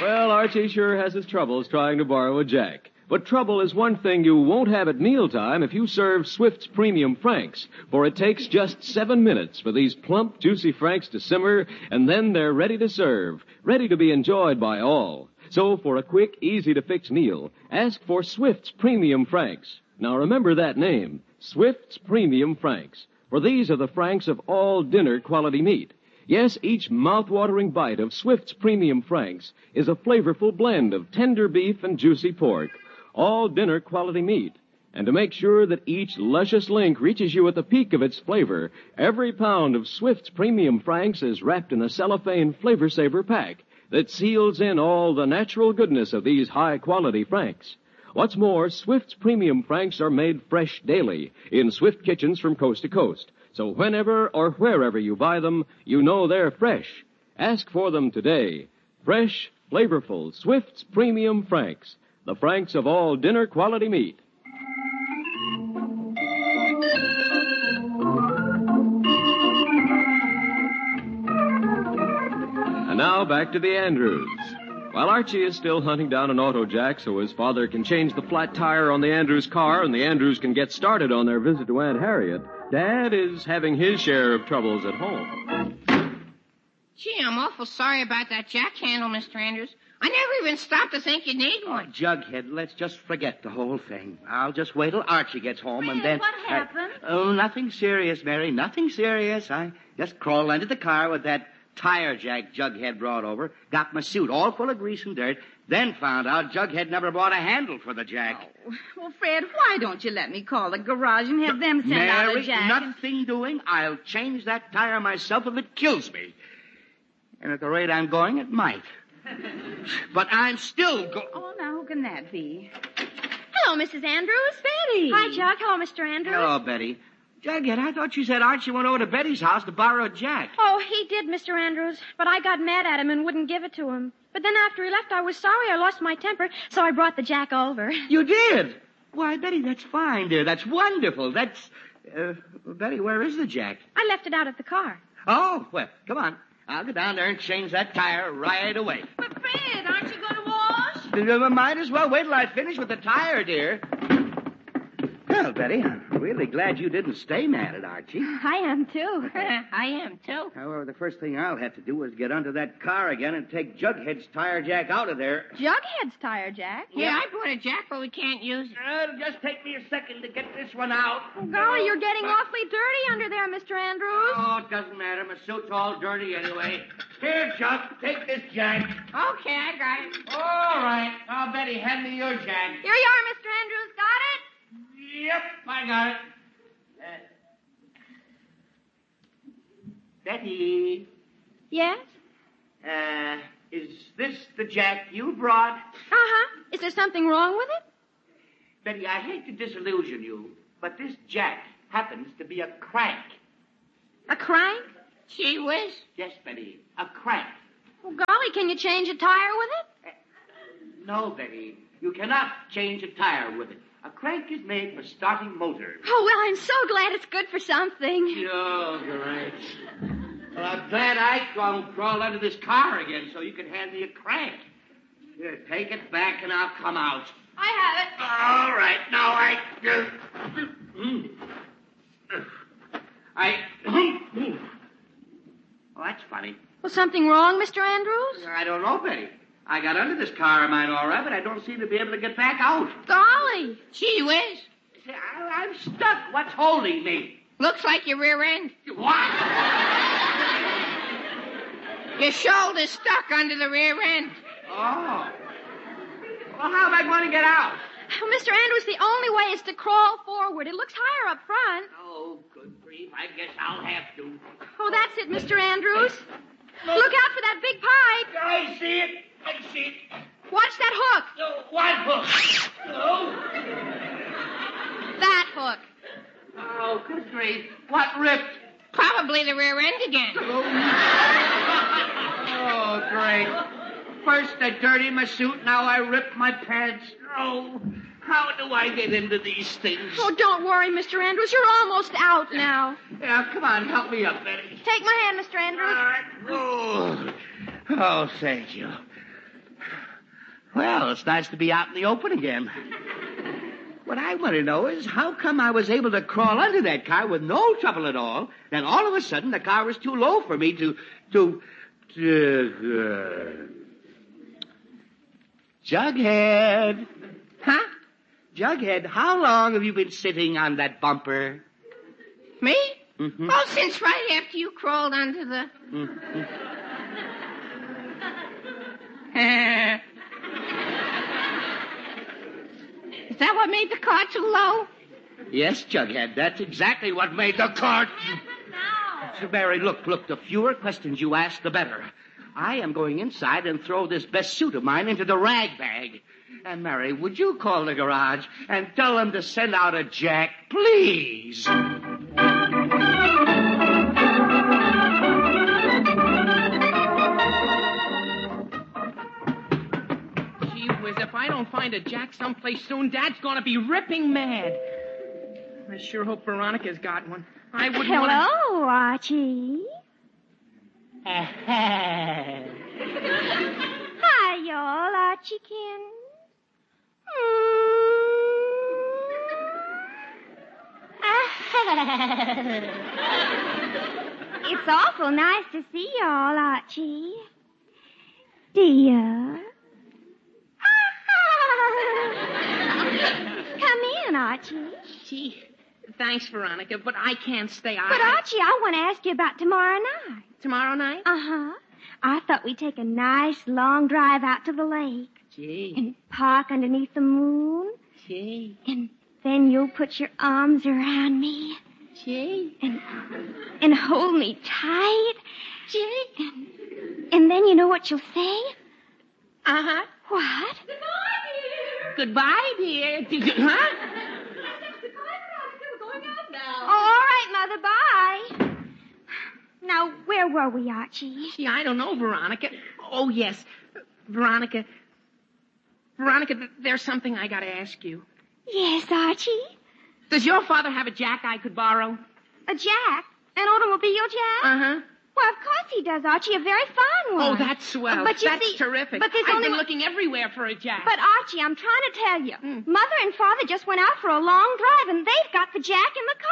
Well, Archie sure has his troubles trying to borrow a jack. But trouble is one thing you won't have at mealtime if you serve Swift's Premium Franks, for it takes just 7 minutes for these plump, juicy Franks to simmer, and then they're ready to serve, ready to be enjoyed by all. So for a quick, easy-to-fix meal, ask for Swift's Premium Franks. Now remember that name, Swift's Premium Franks, for these are the Franks of all dinner quality meat. Yes, each mouth-watering bite of Swift's Premium Franks is a flavorful blend of tender beef and juicy pork, all dinner quality meat. And to make sure that each luscious link reaches you at the peak of its flavor, every pound of Swift's Premium Franks is wrapped in a cellophane Flavor Saver pack that seals in all the natural goodness of these high-quality Franks. What's more, Swift's Premium Franks are made fresh daily in Swift kitchens from coast to coast. So whenever or wherever you buy them, you know they're fresh. Ask for them today. Fresh, flavorful Swift's Premium Franks. The Franks of all dinner quality meat. And now back to the Andrews. While Archie is still hunting down an auto jack so his father can change the flat tire on the Andrews car and the Andrews can get started on their visit to Aunt Harriet, Dad is having his share of troubles at home. Gee, I'm awful sorry about that jack handle, Mr. Andrews. I never even stopped to think you'd need one. Oh, Jughead, let's just forget the whole thing. I'll just wait till Archie gets home and then... What happened? Nothing serious, Mary, nothing serious. I just crawled into the car with that tire jack Jughead brought over, got my suit all full of grease and dirt, then found out Jughead never brought a handle for the jack. Oh, well, Fred, why don't you let me call the garage and have them send out a jack? Mary, nothing doing. I'll change that tire myself if it kills me. And at the rate I'm going, it might. But I'm still Oh, now, who can that be? Hello, Mrs. Andrews. Betty. Hi, Chuck. Hello, Mr. Andrews. Hello, Betty. Jughead, I thought you said Archie went over to Betty's house to borrow a jack. Oh, he did, Mr. Andrews, but I got mad at him and wouldn't give it to him. But then after he left, I was sorry I lost my temper, so I brought the jack over. You did? Why, Betty, that's fine, dear. That's wonderful. That's... Betty, where is the jack? I left it out at the car. Oh, well, come on. I'll go down there and change that tire right away. But, Fred, aren't you going to wash? Might as well wait till I finish with the tire, dear. Well, Betty, I'm really glad you didn't stay mad at Archie. I am, too. I am, too. However, the first thing I'll have to do is get under that car again and take Jughead's tire jack out of there. Jughead's tire jack? Yeah, I bought a jack, but we can't use it. It'll just take me a second to get this one out. Oh, golly, you're getting awfully dirty under there, Mr. Andrews. Oh, it doesn't matter. My suit's all dirty anyway. Here, Chuck, take this jack. Okay, I got it. All right. Now, Betty, hand me your jack. Here you are, Mr. Andrews. Got it? Yep, I got it. Betty. Yes? Is this the jack you brought? Uh-huh. Is there something wrong with it? Betty, I hate to disillusion you, but this jack happens to be a crank. A crank? Gee whiz. Yes, Betty, a crank. Oh, golly, can you change a tire with it? No, Betty, you cannot change a tire with it. A crank is made for starting motors. Oh, well, I'm so glad it's good for something. Oh, great. Well, I'm glad I crawled under this car again so you can hand me a crank. Here, take it back and I'll come out. I have All right, now Well, that's funny. it. Was something wrong, Mr. Andrews? I don't know, Betty. I got under this car of mine all right, but I don't seem to be able to get back out. Golly. Gee whiz. See, I'm stuck. What's holding me? Looks like your rear end. What? Your shoulder's stuck under the rear end. Oh. Well, how am I going to get out? Oh, Mr. Andrews, the only way is to crawl forward. It looks higher up front. Oh, good grief. I guess I'll have to. Oh, that's it, Mr. Andrews. Look out for that big pipe. I see it. I see it. Watch that hook. What hook? Oh. That hook. Oh, good grief. What ripped? Probably the rear end again. Oh, great. First I dirty my suit, now I rip my pants. Oh, how do I get into these things? Oh, don't worry, Mr. Andrews. You're almost out now. Yeah, come on, help me up, Betty. Take my hand, Mr. Andrews. All right. Oh, thank you. Well, it's nice to be out in the open again. What I want to know is how come I was able to crawl under that car with no trouble at all, then all of a sudden the car was too low for me to Jughead. Huh? Jughead, how long have you been sitting on that bumper? Me? Mm-hmm. Oh, since right after you crawled under the... Is that what made the car too low? Yes, Jughead, that's exactly what made the car... So, Mary, look, the fewer questions you ask, the better. I am going inside and throw this best suit of mine into the rag bag. And, Mary, would you call the garage and tell them to send out a jack, please? Gee whiz, if I don't find a jack someplace soon, Dad's gonna be ripping mad. I sure hope Veronica's got one. I wouldn't want to... Hello, Archie. Uh-huh. Hi, y'all, Archie-kin. It's awful nice to see y'all, Archie. Dear. Come in, Archie. Gee, thanks, Veronica, but I can't stay. But, Archie, I want to ask you about tomorrow night. Tomorrow night? Uh-huh. I thought we'd take a nice long drive out to the lake. Gee. And park underneath the moon. Gee. And then you'll put your arms around me. Gee. And hold me tight. Gee. And then you know what you'll say? Uh-huh. What? Goodbye, dear. Huh? Oh, all right, Mother. Bye. Now, where were we, Archie? Gee, I don't know, Veronica. Oh, yes. Veronica, there's something I gotta ask you. Yes, Archie? Does your father have a jack I could borrow? A jack? An automobile jack? Uh-huh. Well, of course he does, Archie. A very fine one. Oh, that's swell. But you that's see, terrific. But there's I've only been one... looking everywhere for a jack. But, Archie, I'm trying to tell you. Mother and Father just went out for a long drive, and they've got the jack in the car.